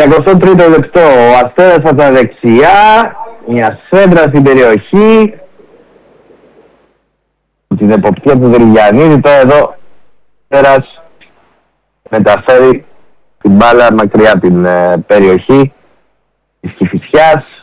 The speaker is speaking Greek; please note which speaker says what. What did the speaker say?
Speaker 1: 23ο λεπτό, ο Αστέρας από τα δεξιά, μια σέντρα στην περιοχή, την εποπτεία του Δρυγιαννίδη. Τώρα εδώ ο Αστέρας μεταφέρει την μπάλα μακριά από την περιοχή της Κηφισιάς.